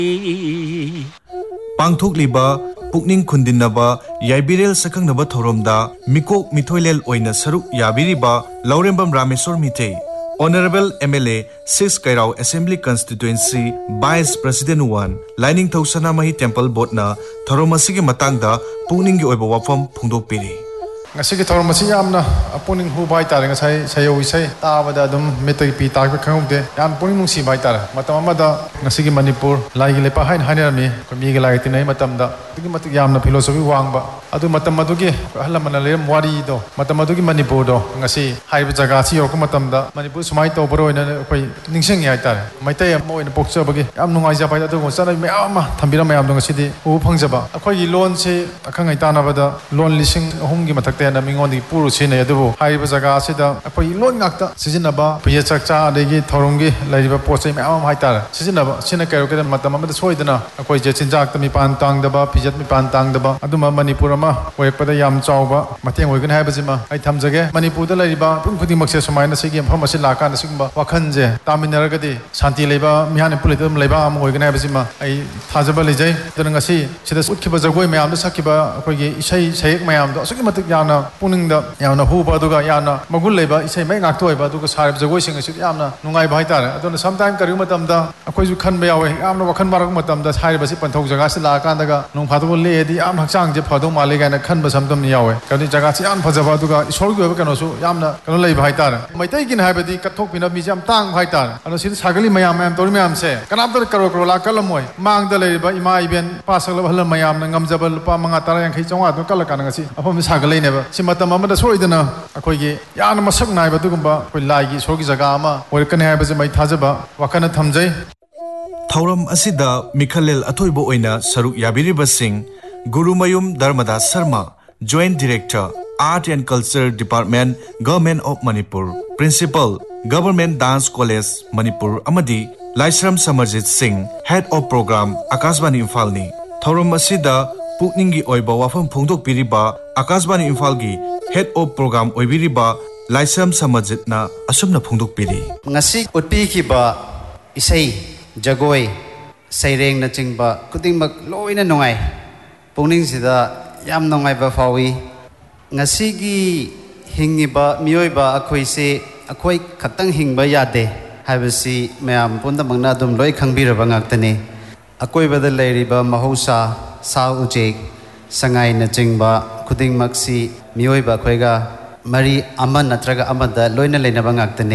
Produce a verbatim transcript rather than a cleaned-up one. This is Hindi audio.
पांथोकलिबा पुकनिंग खुंदिनबा याइबिरेल सकंगनबा थौरमदा मिकोक मिथोइलेल ओइना सरुक याबिरिबा लौरेंबम Rameshwar मिथे honourable MLA six कैराव assembly constituency vice president one lining thousand मही टेंपल बोर्डना थौरम असिगे मतंगदा पुकनिंग गी ओइबा वाफम फोंदोकपिरि ngasi thor masi yamna apuning hu bai tar nga sai sayo isai tabada dum metai pi ta ka khangde yam puning nungsi bai tar matam amada ngasi gi manipur lai gi lepa hain hanirami ko mi gi lai tinai matam da tigi mati yamna philosophy wangba adu matam adu gi halamana le wari do matam adu gi manipur do ngasi haiba jaga si yok matam da manipur sumai to boro ina koi ningsing yai tar maitai mo ina pokcha bagi yam nungai ja bai adu go sanai me ama thambira mayam do ngasi di u phangjaba akhoi gi loan se akhangai ta na bada loan lising ahum gi matak na mingon di puru chine adubu haiba jaga sida apoi lon ngakta sijinaba piya chakcha adegi thoronggi laiba pochai ma am haitar sijinaba sina kayo ke matam amada soidana akoi je chinjak tami pan tang daba pijat mi pan tang daba aduma manipur ma hoekpada yam chawba mateng hoigan haiba jima ai thamjage manipur da laiba pung khudi makse sumaina sigi pham asi laka na sigba wakhan je taminaragadi shanti leiba mihane pulitam leiba am hoigan haiba jima ai thajaba lejai danangasi sida utkiba jagoi mayam da sakiba akoi gi isai sayek mayam da sugi matik yana पुनिंग दा याना हुबा दुगा याना मगुल लेबा इसै मै ngak toy ba दुगा सारब जगoi सिंग सु याना नुंगाइ बाइ तार अदोन सम टाइम करिउ मतम दा अखोइ जु खन बे यावे यामना वखन मारक मतम दा साइब बसि पंथौ जगा से ला कान दागा नुं फादो ले दि याम हकचांग जे फदो माले गाना खन बसम तम यावे कनि जगा से यान फजबा दुगा इसोर गयो कनो सु यामना कनो लइ बाइ तार मैतै किन हाइबदि कथोक पिना मि जम तांग बाइ तार अनो सि सागली मयाम मयाम तोरि मयाम से कनाम तर करो करो ला कलमोय मांग दा लेबा इमा इबेन पासक लब हल मयाम न ngam lupa mangatara yang khai chonga du kala kana ngasi apom sagalai neba si matam amada soidana akoi gi yana masak nai ba dugumba koi lai gi sogi jaga ama oi kan hai ba je mai thajaba wakana thamjai थौरम असिदा मिखलेल अथोइबो ओइना सरुक याबिरिबा Singh Gurumayum Dharmdas Sharma joint director art and culture department government of Manipur principal government dance college Manipur अमदी Laishram Samarjeet Singh head of programme Akashvani इम्फालनी थौरम असिदा पुकनिंगी ओइबा वाफम फोंदोकपिरिबा Akashvani इम्फालगी head of programme ओइबिरिबा Laishram समरजीतना असुमना फोंदोकपिरि ngasi utpikiba isai jagoi saireng na chingba kudingmak loina nongai pungning sida yam nongai ba fawi ngasi gi hingiba mioiba akhoi se akhoi khatang hingba yade haibasi mayam punda mangna dum loi khangbiraba ngaktani akoi bada leiriba mahausa sa ujek sangai na chingba kudingmak si mioiba khoiga mari aman natraga amada loina leina ba ngaktani